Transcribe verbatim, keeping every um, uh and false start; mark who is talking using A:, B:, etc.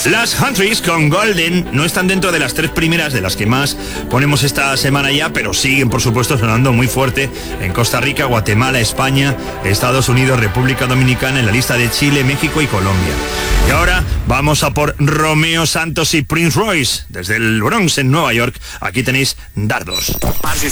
A: Las Huntries con Golden no están dentro de las tres primeras de las que más ponemos esta semana ya, pero siguen por supuesto sonando muy fuerte en Costa Rica, Guatemala, España, Estados Unidos, República Dominicana, en la lista de Chile, México y Colombia. Y ahora vamos a por Romeo Santos y Prince Royce desde el Bronx en Nueva York. Aquí tenéis Dardos.
B: As you